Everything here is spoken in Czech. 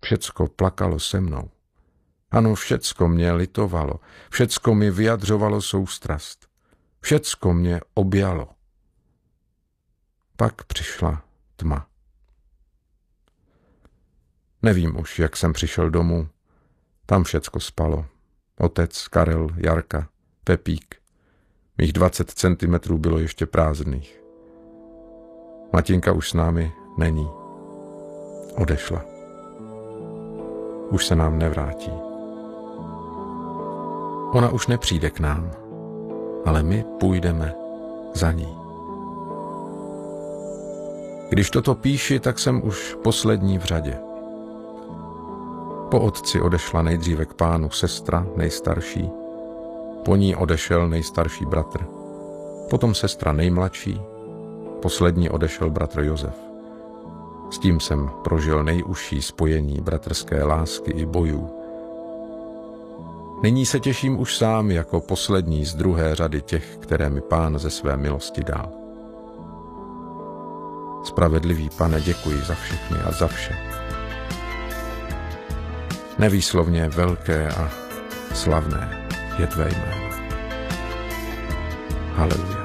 všecko plakalo se mnou. Ano, všecko mě litovalo, všecko mi vyjadřovalo soustrast, všecko mě objalo. Pak přišla tma. Nevím už, jak jsem přišel domů. Tam všecko spalo. Otec, Karel, Jarka, Pepík. Mých 20 centimetrů bylo ještě prázdných. Matinka už s námi není. Odešla. Už se nám nevrátí. Ona už nepřijde k nám, ale my půjdeme za ní. Když toto píši, tak jsem už poslední v řadě. Po otci odešla nejdříve k Pánu sestra, nejstarší, po ní odešel nejstarší bratr, potom sestra nejmladší, poslední odešel bratr Josef. S tím jsem prožil nejužší spojení bratrské lásky i bojů. Nyní se těším už sám jako poslední z druhé řady těch, které mi Pán ze své milosti dal. Spravedlivý Pane, děkuji za všechny a za vše. Nevýslovně velké a slavné je tvé jméno. Haleluja.